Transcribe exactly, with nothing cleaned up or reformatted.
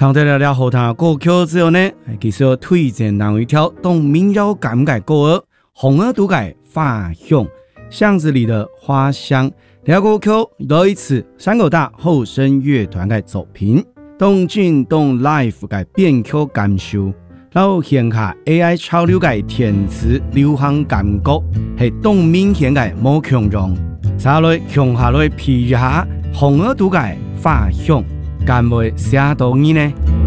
听得了了后头歌曲之后呢，其实要推荐哪一条动民谣感改歌儿，红儿独改发香，巷子里的花香。这歌曲来一次山口大后生乐团的作品，动进动 live 的编曲感受，然后现下 A I 潮流的填词流行感觉，是动明显的冇强融。下来强下来皮一下，红儿独改发香。敢会写到你呢？